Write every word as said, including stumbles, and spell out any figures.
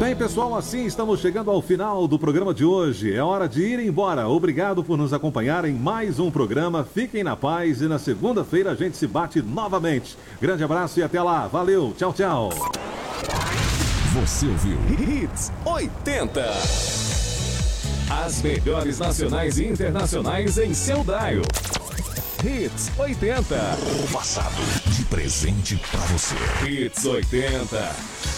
Bem, pessoal, assim estamos chegando ao final do programa de hoje. É hora de ir embora. Obrigado por nos acompanhar em mais um programa. Fiquem na paz e na segunda-feira a gente se bate novamente. Grande abraço e até lá. Valeu, tchau, tchau. Você ouviu Hits oitenta. As melhores nacionais e internacionais em seu dial. Hits oitenta. O passado de presente pra você. Hits oitenta.